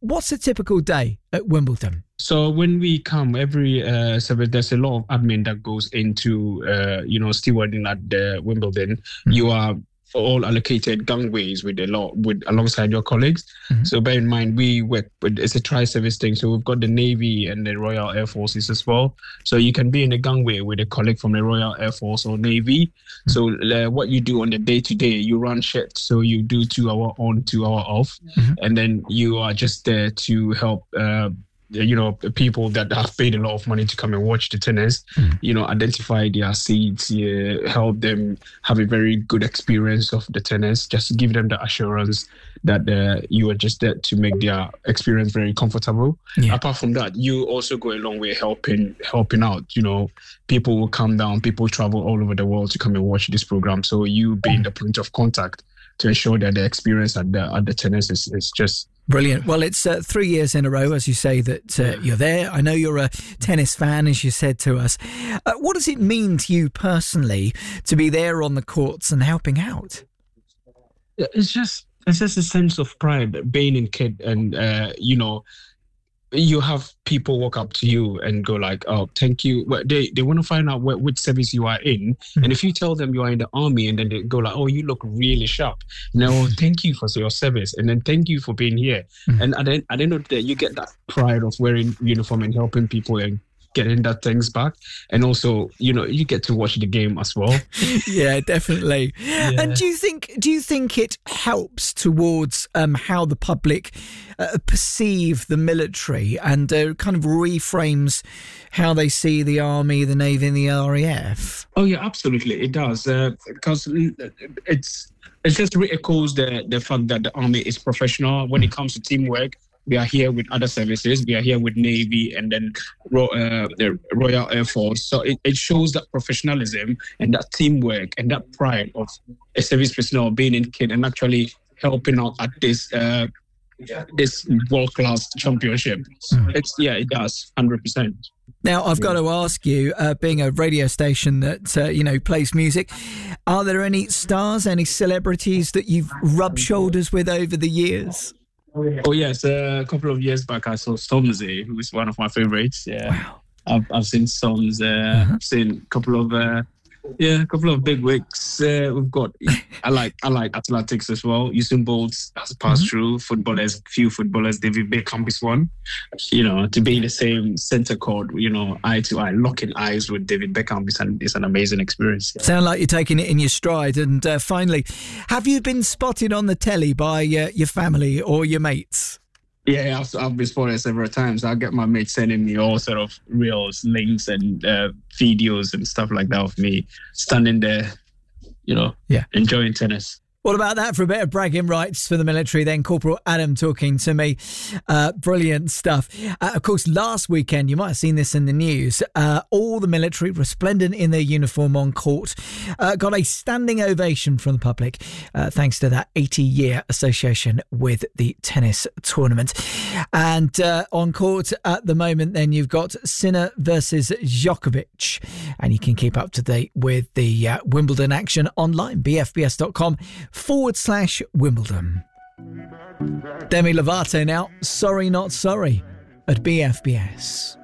what's a typical day at Wimbledon? So when we come every service, there's a lot of admin that goes into stewarding at the Wimbledon. You are all allocated gangways alongside your colleagues. So bear in mind, we work with, it's a tri-service thing. So we've got the Navy and the Royal Air Forces as well. So you can be in a gangway with a colleague from the Royal Air Force or Navy. So what you do on the day-to-day, you run shift. So you do 2 hour on, 2 hour off. And then you are just there to help people that have paid a lot of money to come and watch the tennis, identify their seats, help them have a very good experience of the tennis, just give them the assurance that you are just there to make their experience very comfortable. Apart from that, you also go a long way helping out. People will come down, people travel all over the world to come and watch this program. So you being the point of contact to ensure that the experience at the tennis is just brilliant. Well, it's 3 years in a row, as you say, that you're there. I know you're a tennis fan, as you said to us. What does it mean to you personally to be there on the courts and helping out? It's just a sense of pride being in kid, and you have people walk up to you and go like, oh, thank you. Well, they want to find out which service you are in. And if you tell them you are in the army, and then they go like, oh, you look really sharp. Thank you for your service. And then thank you for being here. And at the end of the day, you get that pride of wearing uniform and helping people and getting that things back. And also, you get to watch the game as well. Yeah, definitely. Yeah. And do you think it helps towards how the public perceive the military, and kind of reframes how they see the Army, the Navy and the RAF? Oh yeah, absolutely. It does. Because it just re-echoes the fact that the Army is professional when it comes to teamwork. We are here with other services. We are here with Navy and then the Royal Air Force. So it shows that professionalism and that teamwork and that pride of a service personnel being in kit and actually helping out at this world-class championship. It does, 100%. Now, I've got to ask you, being a radio station that, plays music, are there any stars, any celebrities that you've rubbed shoulders with over the years? Oh yes, a couple of years back I saw Stormzy, who is one of my favorites. Yeah, wow. I've seen Storms. I've seen a couple of big wigs. We've got. I like athletics as well. Usain Bolt has passed through. Few footballers. David Beckham is one. To be in the same center court, eye to eye, locking eyes with David Beckham is an amazing experience. Yeah. Sound like you're taking it in your stride. And finally, have you been spotted on the telly by your family or your mates? Yeah, I've been spotted several times. I get my mates sending me all sort of reels, links, and videos and stuff like that of me standing there, enjoying tennis. What about that for a bit of bragging rights for the military then? Corporal Adam talking to me. Brilliant stuff. Of course, last weekend, you might have seen this in the news, all the military, resplendent in their uniform on court, got a standing ovation from the public thanks to that 80-year association with the tennis tournament. And on court at the moment, then you've got Sinner versus Djokovic. And you can keep up to date with the Wimbledon action online, bfbs.com/Wimbledon. Demi Lovato now, Sorry Not Sorry at BFBS.